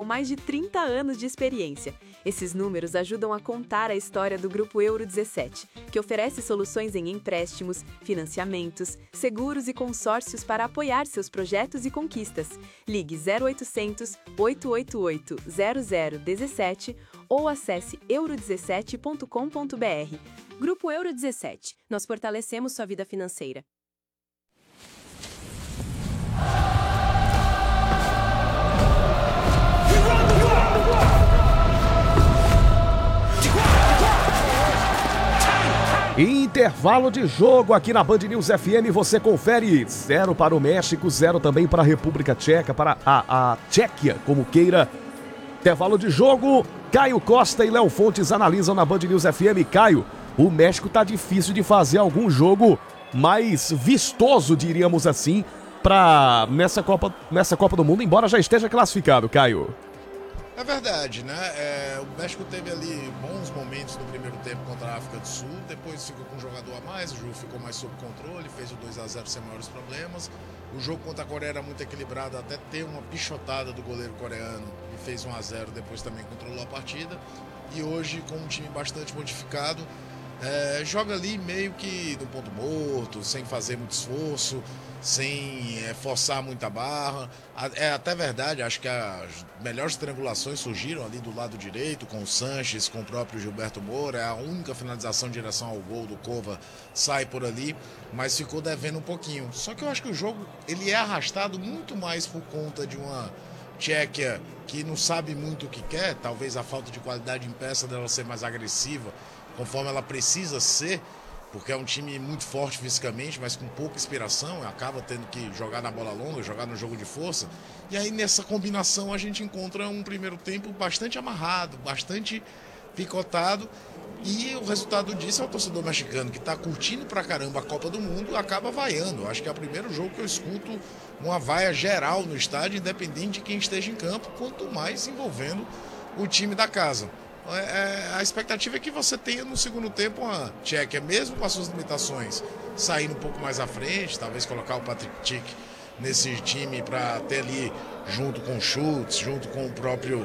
mais de 30 anos de experiência. Esses números ajudam a contar a história do Grupo Euro 17, que oferece soluções em empréstimos, financiamentos, seguros e consórcios para apoiar seus projetos e conquistas. Ligue 0800 888 0017 ou acesse euro17.com.br. Grupo Euro 17. Nós fortalecemos sua vida financeira. Intervalo de jogo aqui na Band News FM, você confere 0 para o México, 0 também para a República Tcheca, para a Tchequia, como queira. Intervalo de jogo, Caio Costa e Léo Fontes analisam na Band News FM. Caio, o México tá difícil de fazer algum jogo mais vistoso, diríamos assim, nessa Copa do Mundo, embora já esteja classificado, Caio. É verdade, né? O México teve ali bons momentos no primeiro tempo contra a África do Sul, depois ficou com um jogador a mais, o jogo ficou mais sob controle, fez o 2-0 sem maiores problemas. O jogo contra a Coreia era muito equilibrado, até ter uma pichotada do goleiro coreano e fez 1-0, depois também controlou a partida. E hoje, com um time bastante modificado, joga ali meio que no ponto morto, sem fazer muito esforço, sem forçar muita barra. É até verdade, acho que as melhores triangulações surgiram ali do lado direito, com o Sanches, com o próprio Gilberto Moura. É a única finalização em direção ao gol do Kova sai por ali, mas ficou devendo um pouquinho. Só que eu acho que o jogo ele é arrastado muito mais por conta de uma Tchequia que não sabe muito o que quer, talvez a falta de qualidade impeça dela ser mais agressiva, conforme ela precisa ser, porque é um time muito forte fisicamente, mas com pouca inspiração, acaba tendo que jogar na bola longa, jogar no jogo de força. E aí nessa combinação a gente encontra um primeiro tempo bastante amarrado, bastante picotado, e o resultado disso é o torcedor mexicano que está curtindo pra caramba a Copa do Mundo, acaba vaiando. Acho que é o primeiro jogo que eu escuto uma vaia geral no estádio, independente de quem esteja em campo, quanto mais envolvendo o time da casa. A expectativa é que você tenha no segundo tempo uma Tchequia, mesmo com as suas limitações, saindo um pouco mais à frente, talvez colocar o Patrick Schick nesse time para ter ali, junto com o Schultz, junto com o próprio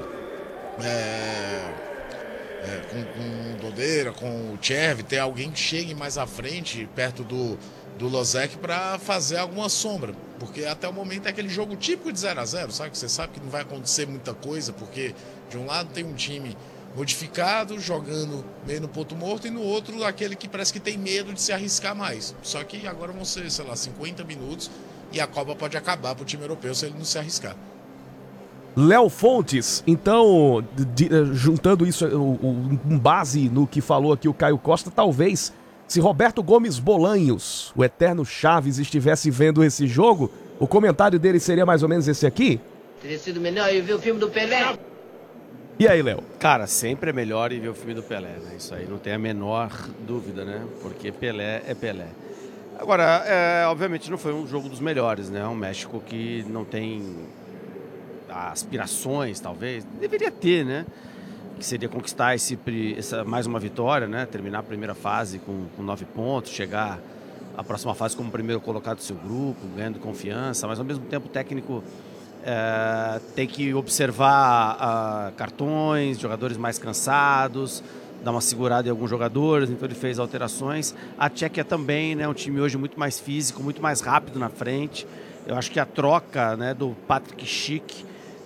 com o Dodeira, com o Chervi, ter alguém que chegue mais à frente, perto do Lozek, para fazer alguma sombra, porque até o momento é aquele jogo típico de 0-0, sabe? Que você sabe que não vai acontecer muita coisa, porque de um lado tem um time modificado, jogando meio no ponto morto, e no outro aquele que parece que tem medo de se arriscar mais. Só que agora vão ser, 50 minutos e a Copa pode acabar para o time europeu se ele não se arriscar. Léo Fontes, então, juntando isso com base no que falou aqui o Caio Costa, talvez, se Roberto Gomes Bolanhos, o eterno Chaves, estivesse vendo esse jogo, o comentário dele seria mais ou menos esse aqui? Teria sido melhor ir ver o filme do Pelé. E aí, Léo? Cara, sempre é melhor ir ver o filme do Pelé, né? Isso aí não tem a menor dúvida, né? Porque Pelé é Pelé. Agora, obviamente não foi um jogo dos melhores, né? Um México que não tem aspirações, talvez. Deveria ter, né? Que seria conquistar mais uma vitória, né? Terminar a primeira fase com 9 pontos, chegar à próxima fase como primeiro colocado do seu grupo, ganhando confiança, mas ao mesmo tempo o técnico tem que observar cartões, jogadores mais cansados, dar uma segurada em alguns jogadores, então ele fez alterações. A Tchequia também, né, um time hoje muito mais físico, muito mais rápido na frente. Eu acho que a troca, né, do Patrick Schick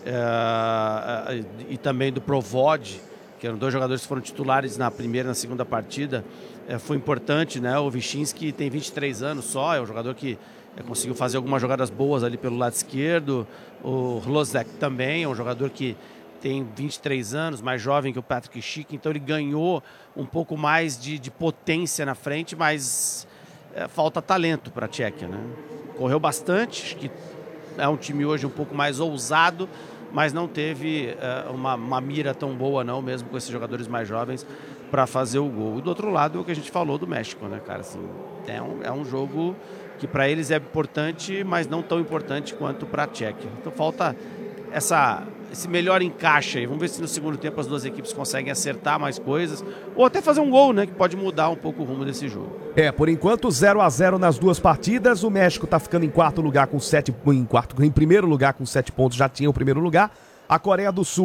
e também do Provod, que eram dois jogadores que foram titulares na primeira e na segunda partida, foi importante, né? O Wyszynski tem 23 anos só, é um jogador que conseguiu fazer algumas jogadas boas ali pelo lado esquerdo. O Lozek também é um jogador que tem 23 anos, mais jovem que o Patrick Schick, então ele ganhou um pouco mais de potência na frente, mas falta talento para a Tchequia, né? Correu bastante, acho que é um time hoje um pouco mais ousado, mas não teve uma mira tão boa não, mesmo com esses jogadores mais jovens, para fazer o gol. E do outro lado, é o que a gente falou do México, né, cara? Assim, é um jogo que para eles é importante, mas não tão importante quanto para a Tchequia. Então falta esse melhor encaixe aí. Vamos ver se no segundo tempo as duas equipes conseguem acertar mais coisas, ou até fazer um gol, né, que pode mudar um pouco o rumo desse jogo. Por enquanto 0-0 nas duas partidas. O México tá ficando em primeiro lugar com 7 pontos, já tinha o primeiro lugar. A Coreia do Sul